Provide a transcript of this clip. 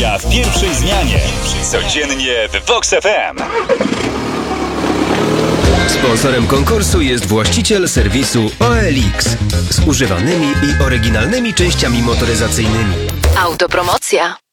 dnia w pierwszej zmianie. Codziennie w Vox FM. Sponsorem konkursu jest właściciel serwisu OLX z używanymi i oryginalnymi częściami motoryzacyjnymi. Autopromocja.